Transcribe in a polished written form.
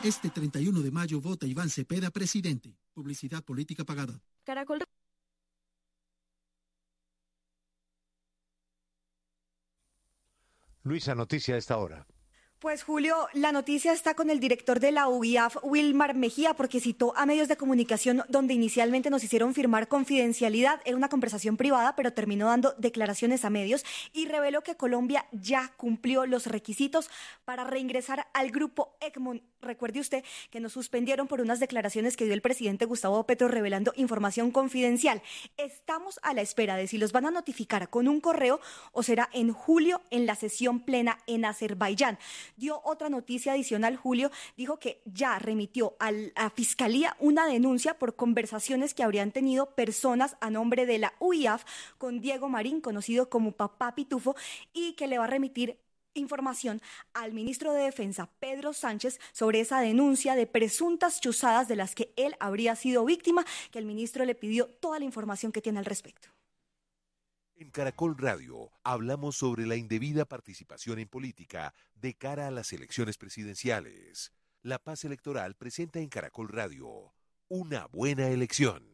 Este 31 de mayo vota Iván Cepeda presidente. Publicidad política pagada. Caracol. Luisa, noticia a esta hora. Pues Julio, la noticia está con el director de la UIAF, Wilmar Mejía, porque citó a medios de comunicación donde inicialmente nos hicieron firmar confidencialidad. Era una conversación privada, pero terminó dando declaraciones a medios y reveló que Colombia ya cumplió los requisitos para reingresar al grupo Egmont. Recuerde usted que nos suspendieron por unas declaraciones que dio el presidente Gustavo Petro revelando información confidencial. Estamos a la espera de si los van a notificar con un correo o será en julio en la sesión plena en Azerbaiyán. Dio otra noticia adicional, Julio, dijo que ya remitió a la Fiscalía una denuncia por conversaciones que habrían tenido personas a nombre de la UIAF con Diego Marín, conocido como Papá Pitufo, y que le va a remitir información al ministro de Defensa, Pedro Sánchez, sobre esa denuncia de presuntas chuzadas de las que él habría sido víctima, que el ministro le pidió toda la información que tiene al respecto. En Caracol Radio hablamos sobre la indebida participación en política de cara a las elecciones presidenciales. La Paz Electoral presenta en Caracol Radio una buena elección.